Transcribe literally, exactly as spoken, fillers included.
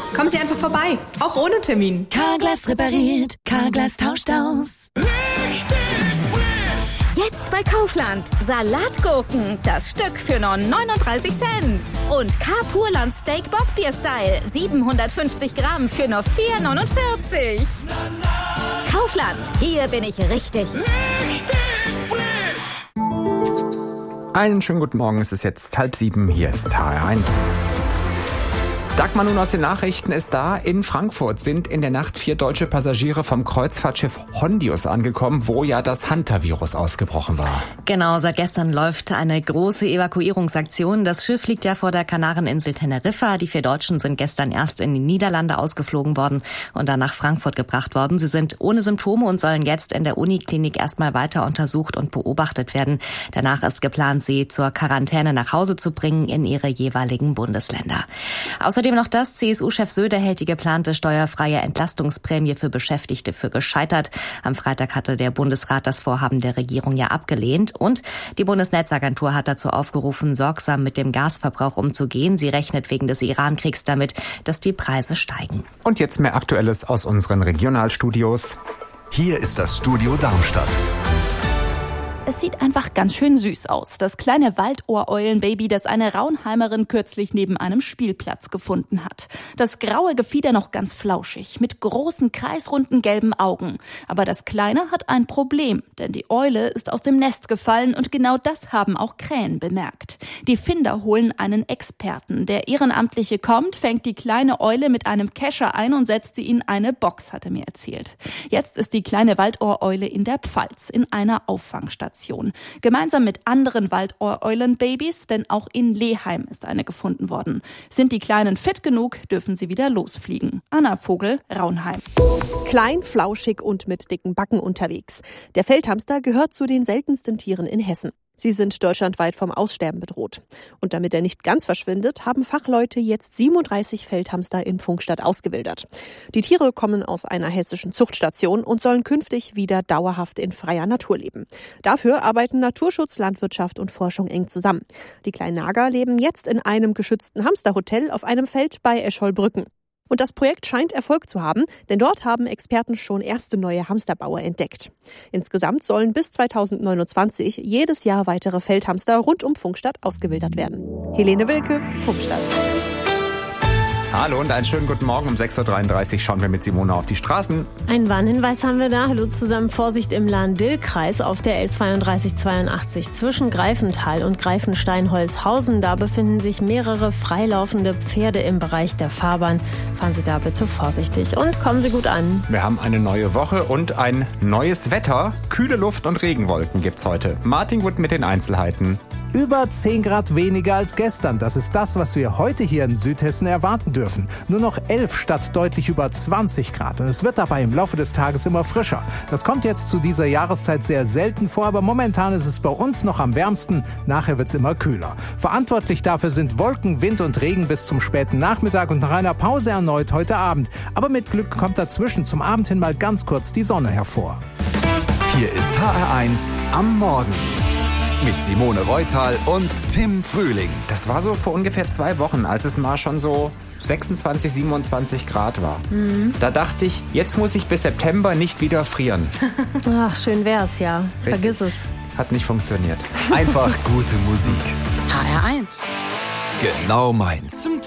Kommen Sie einfach vorbei, auch ohne Termin. Carglass repariert, Carglass tauscht aus. Richtig frisch! Jetzt bei Kaufland. Salatgurken, das Stück für nur neununddreißig Cent. Und K-Purland Steak Bockbier Style, siebenhundertfünfzig Gramm für nur vier neunundvierzig. Kaufland, hier bin ich richtig. Richtig frisch! Einen schönen guten Morgen, es ist jetzt halb sieben, hier ist H R eins. Dagmar nun aus den Nachrichten ist da. In Frankfurt sind in der Nacht vier deutsche Passagiere vom Kreuzfahrtschiff Hondius angekommen, wo ja das Hunter-Virus ausgebrochen war. Genau, seit gestern läuft eine große Evakuierungsaktion. Das Schiff liegt ja vor der Kanareninsel Teneriffa. Die vier Deutschen sind gestern erst in die Niederlande ausgeflogen worden und dann nach Frankfurt gebracht worden. Sie sind ohne Symptome und sollen jetzt in der Uniklinik erstmal weiter untersucht und beobachtet werden. Danach ist geplant, sie zur Quarantäne nach Hause zu bringen in ihre jeweiligen Bundesländer. Außerdem noch das, C S U-Chef Söder hält die geplante steuerfreie Entlastungsprämie für Beschäftigte für gescheitert. Am Freitag hatte der Bundesrat das Vorhaben der Regierung ja abgelehnt. Und die Bundesnetzagentur hat dazu aufgerufen, sorgsam mit dem Gasverbrauch umzugehen. Sie rechnet wegen des Iran-Kriegs damit, dass die Preise steigen. Und jetzt mehr Aktuelles aus unseren Regionalstudios. Hier ist das Studio Darmstadt. Es sieht einfach ganz schön süß aus. Das kleine Waldohreulenbaby, das eine Raunheimerin kürzlich neben einem Spielplatz gefunden hat. Das graue Gefieder noch ganz flauschig, mit großen, kreisrunden gelben Augen. Aber das Kleine hat ein Problem, denn die Eule ist aus dem Nest gefallen und genau das haben auch Krähen bemerkt. Die Finder holen einen Experten. Der Ehrenamtliche kommt, fängt die kleine Eule mit einem Kescher ein und setzt sie in eine Box, hat er mir erzählt. Jetzt ist die kleine Waldohreule in der Pfalz, in einer Auffangstation. Gemeinsam mit anderen Waldohreulenbabys, denn auch in Leheim ist eine gefunden worden. Sind die Kleinen fit genug, dürfen sie wieder losfliegen. Anna Vogel, Raunheim. Klein, flauschig und mit dicken Backen unterwegs. Der Feldhamster gehört zu den seltensten Tieren in Hessen. Sie sind deutschlandweit vom Aussterben bedroht. Und damit er nicht ganz verschwindet, haben Fachleute jetzt siebenunddreißig Feldhamster in Pfungstadt ausgewildert. Die Tiere kommen aus einer hessischen Zuchtstation und sollen künftig wieder dauerhaft in freier Natur leben. Dafür arbeiten Naturschutz, Landwirtschaft und Forschung eng zusammen. Die kleinen Nager leben jetzt in einem geschützten Hamsterhotel auf einem Feld bei Escholbrücken. Und das Projekt scheint Erfolg zu haben, denn dort haben Experten schon erste neue Hamsterbauer entdeckt. Insgesamt sollen bis zweitausendneunundzwanzig jedes Jahr weitere Feldhamster rund um Pfungstadt ausgewildert werden. Helene Wilke, Pfungstadt. Hallo und einen schönen guten Morgen. Um sechs Uhr dreiunddreißig schauen wir mit Simone auf die Straßen. Einen Warnhinweis haben wir da. Hallo zusammen. Vorsicht im Lahn-Dill-Kreis auf der L zweiunddreißig zweiundachtzig zwischen Greifenthal und Greifenstein-Holzhausen. Da befinden sich mehrere freilaufende Pferde im Bereich der Fahrbahn. Fahren Sie da bitte vorsichtig und kommen Sie gut an. Wir haben eine neue Woche und ein neues Wetter. Kühle Luft und Regenwolken gibt's heute. Martin Wood mit den Einzelheiten. Über zehn Grad weniger als gestern. Das ist das, was wir heute hier in Südhessen erwarten dürfen. Nur noch elf statt deutlich über zwanzig Grad. Und es wird dabei im Laufe des Tages immer frischer. Das kommt jetzt zu dieser Jahreszeit sehr selten vor, aber momentan ist es bei uns noch am wärmsten. Nachher wird es immer kühler. Verantwortlich dafür sind Wolken, Wind und Regen bis zum späten Nachmittag und nach einer Pause erneut heute Abend. Aber mit Glück kommt dazwischen zum Abend hin mal ganz kurz die Sonne hervor. Hier ist H R eins am Morgen. Mit Simone Reutal und Tim Frühling. Das war so vor ungefähr zwei Wochen, als es mal schon so sechsundzwanzig, siebenundzwanzig Grad war. Mhm. Da dachte ich, jetzt muss ich bis September nicht wieder frieren. Ach, schön wär's, ja. Richtig. Vergiss es. Hat nicht funktioniert. Einfach gute Musik. H R eins. Genau meins.